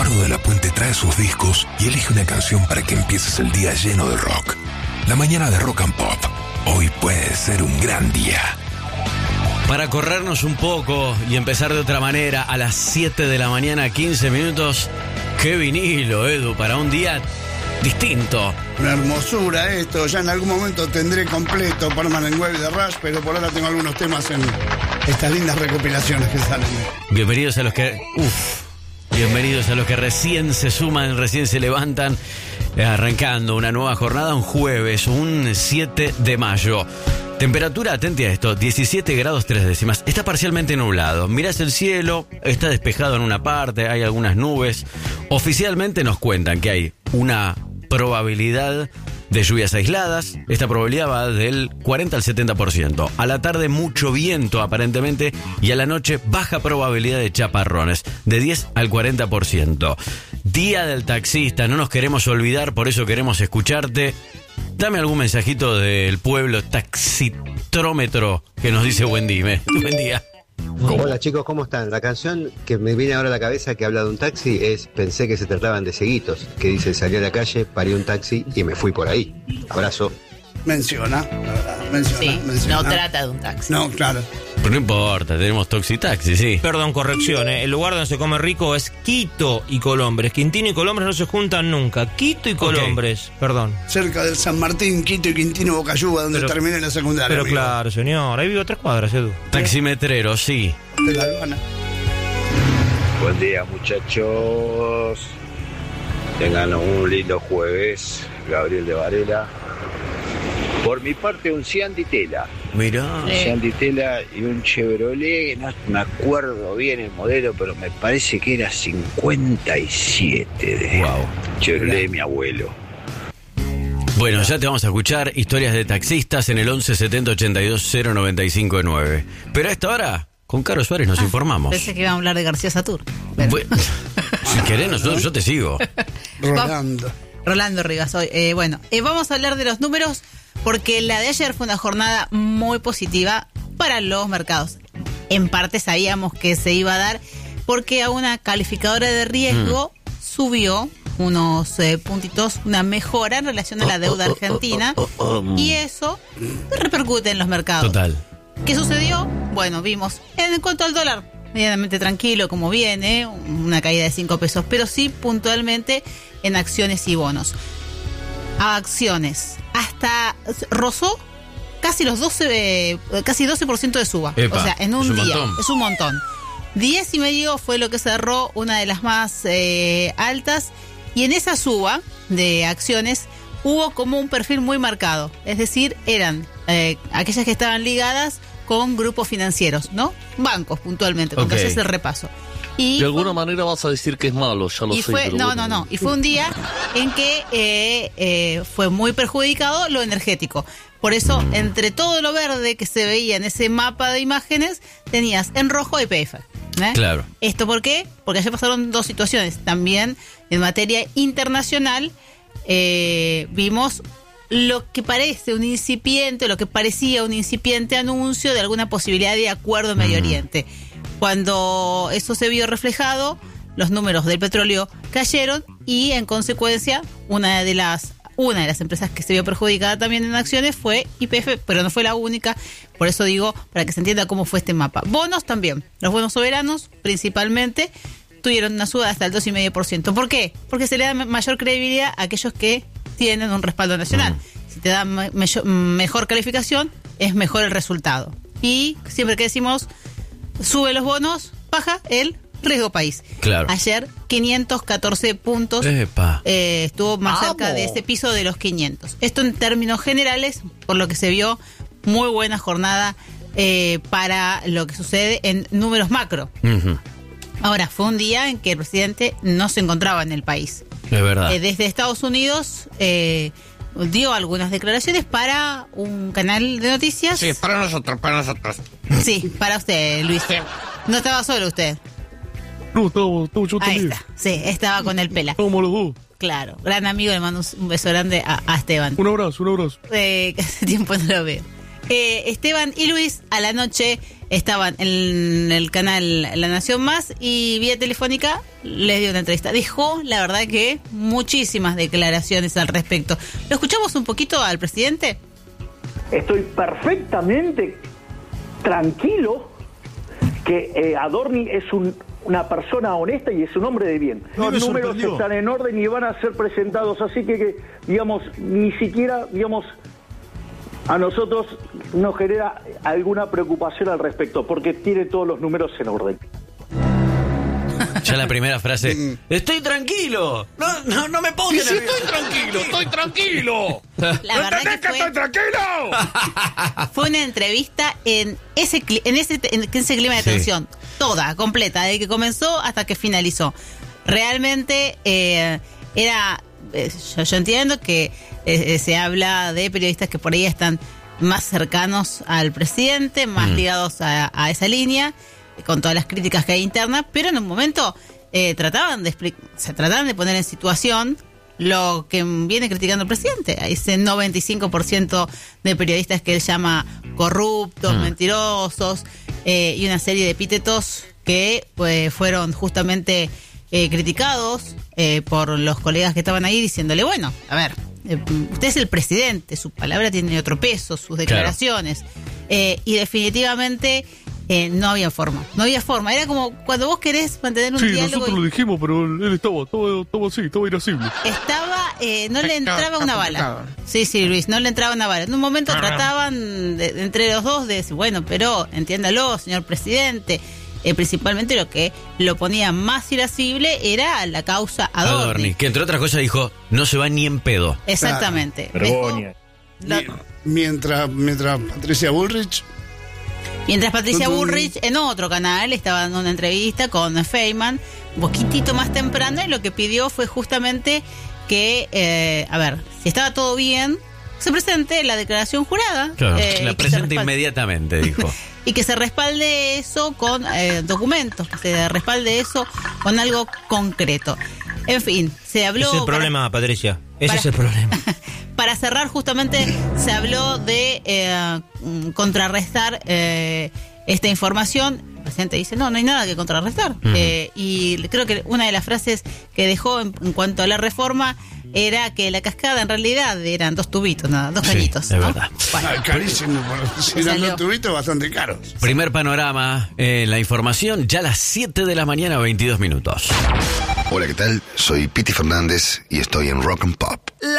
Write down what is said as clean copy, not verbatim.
Eduardo de la Puente trae sus discos y elige una canción para que empieces el día lleno de rock. La mañana de Rock and Pop. Hoy puede ser un gran día. Para corrernos un poco y empezar de otra manera, a las 7 de la mañana, 15 minutos. ¡Qué vinilo, Edu! Para un día distinto. Una hermosura esto. Ya en algún momento tendré completo Permanent Wave de Rush, pero por ahora tengo algunos temas en estas lindas recopilaciones que salen. Bienvenidos a los que... Bienvenidos a los que recién se suman, recién se levantan, arrancando una nueva jornada, un jueves, un 7 de mayo. Temperatura, atente a esto, 17 grados 3 décimas. Está parcialmente nublado. Mirás el cielo, está despejado en una parte, hay algunas nubes. Oficialmente nos cuentan que hay una probabilidad de lluvias aisladas. Esta probabilidad va del 40 al 70%. A la tarde mucho viento aparentemente y a la noche baja probabilidad de chaparrones, de 10 al 40%. Día del taxista, no nos queremos olvidar, por eso queremos escucharte. Dame algún mensajito del pueblo taxitrómetro que nos dice buen día. Buen día. Hola chicos, ¿cómo están? La canción que me viene ahora a la cabeza que habla de un taxi es Pensé que se trataban de ceguitos, que dice salí a la calle, paré un taxi y me fui por ahí. Abrazo. Menciona. Sí, no trata de un taxi. No, claro. Pero no importa, tenemos Toxitaxi, sí. Perdón, corrección, el lugar donde se come rico es Quito y Colombres. Quintino y Colombres no se juntan nunca. Quito y Colombres, perdón. Cerca del San Martín, Quito y Quintino Bocayuba, donde terminé la secundaria. Pero amigo. claro, señor, ahí vivo a 3 cuadras, Edu. Taximetrero, sí. De la Habana. Buen día, muchachos. Tengan un lindo jueves. Gabriel de Varela. Por mi parte, un Sean Ditela. Mirá. Un Sean Ditela y un Chevrolet, no me acuerdo bien el modelo, pero me parece que era 57 de Wow. Chevrolet de mi abuelo. Bueno, ya te vamos a escuchar historias de taxistas en el 11 70 82 095 9. Pero a esta hora, con Caro Suárez nos informamos. Pensé que iban a hablar de García Satur. Bueno, si querés, yo te sigo. Rolando Rivas hoy. Vamos a hablar de los números porque la de ayer fue una jornada muy positiva para los mercados. En parte sabíamos que se iba a dar porque a una calificadora de riesgo subió unos puntitos, una mejora en relación a la deuda argentina y eso repercute en los mercados. Total. ¿Qué sucedió? Bueno, vimos en cuanto al dólar, medianamente tranquilo como viene, una caída de 5 pesos, pero sí puntualmente en acciones y bonos. A acciones, hasta rozó casi los 12% de suba. Epa, o sea, en un día. montón. Es un montón. 10,5 fue lo que cerró, una de las más altas. Y en esa suba de acciones hubo como un perfil muy marcado. Es decir, eran aquellas que estaban ligadas con grupos financieros, ¿no? Bancos, puntualmente, cuando haces el repaso. Y de alguna manera vas a decir que es malo, ya lo sé. No. Y fue un día en que fue muy perjudicado lo energético. Por eso, entre todo lo verde que se veía en ese mapa de imágenes, tenías en rojo YPF. Claro. ¿Esto por qué? Porque ayer pasaron dos situaciones. También en materia internacional vimos lo que parece un incipiente, lo que parecía un incipiente anuncio de alguna posibilidad de acuerdo en Medio Oriente. Cuando eso se vio reflejado, los números del petróleo cayeron y en consecuencia una de las empresas que se vio perjudicada también en acciones fue YPF, pero no fue la única. Por eso digo, para que se entienda cómo fue este mapa. Bonos también, los bonos soberanos principalmente tuvieron una suba hasta el 2,5%. ¿Por qué? Porque se le da mayor credibilidad a aquellos que tienen un respaldo nacional. Si te da mejor calificación, es mejor el resultado. Y siempre que decimos sube los bonos, baja el riesgo país. Claro. Ayer 514 puntos. Estuvo más cerca de ese piso de los 500. Esto en términos generales, por lo que se vio, muy buena jornada para lo que sucede en números macro. Ahora, fue un día en que el presidente no se encontraba en el país. Es verdad. Desde Estados Unidos dio algunas declaraciones para un canal de noticias. Sí, para nosotros. Sí, para usted, Luis. No estaba solo usted. No, estaba yo Ahí también. está, sí, estaba con el pela. Estábamos los dos. Claro, gran amigo, le mando un beso grande a Esteban. Un abrazo. Que hace tiempo no lo veo. Esteban y Luis a la noche estaban en el canal La Nación Más y vía telefónica les dio una entrevista. Dejó, la verdad, que muchísimas declaraciones al respecto. ¿Lo escuchamos un poquito al presidente? Estoy perfectamente tranquilo que Adorni es una persona honesta y es un hombre de bien. Los números están en orden y van a ser presentados, así que digamos, ni siquiera, digamos, a nosotros nos genera alguna preocupación al respecto, porque tiene todos los números en orden. Ya la primera frase, estoy tranquilo, no me pongas Sí, estoy tranquilo. La verdad que estoy tranquilo. fue una entrevista en ese clima de tensión, toda, completa, desde que comenzó hasta que finalizó. Realmente era... Yo entiendo que se habla de periodistas que por ahí están más cercanos al presidente, más ligados a esa línea, con todas las críticas que hay internas, pero en un momento trataban de poner en situación lo que viene criticando el presidente. Hay ese 95% de periodistas que él llama corruptos, mentirosos, y una serie de epítetos que fueron justamente criticados por los colegas que estaban ahí, diciéndole, bueno, a ver, usted es el presidente, su palabra tiene otro peso, sus declaraciones, y definitivamente no había forma, era como cuando vos querés mantener un diálogo. Sí, nosotros lo dijimos, pero él estaba así, estaba irascible. No le entraba una bala. Sí, Luis, no le entraba una bala. En un momento trataban entre los dos de decir, bueno, pero entiéndalo, señor presidente. Principalmente lo que lo ponía más irascible era la causa Adorni, que entre otras cosas dijo, no se va ni en pedo. Exactamente. Vergüenza. Mientras Patricia Bullrich en otro canal estaba dando una entrevista con Feynman un poquitito más temprano, y lo que pidió fue justamente que, a ver, si estaba todo bien, se presente la declaración jurada. Claro, la presente inmediatamente, dijo. Y que se respalde eso con documentos, que se respalde eso con algo concreto. En fin, se habló... Ese es el problema, Patricia. Ese es el problema. Para cerrar, justamente, se habló de contrarrestar esta información. El presidente dice, no hay nada que contrarrestar. Y creo que una de las frases que dejó en cuanto a la reforma era que la cascada en realidad eran 2 tubitos, nada, 2 cañitos. Es verdad. Bueno, carísimo, si eran 2 tubitos bastante caros. Primer panorama, la información, ya a las 7 de la mañana, 22 minutos. Hola, ¿qué tal? Soy Piti Fernández y estoy en Rock and Pop.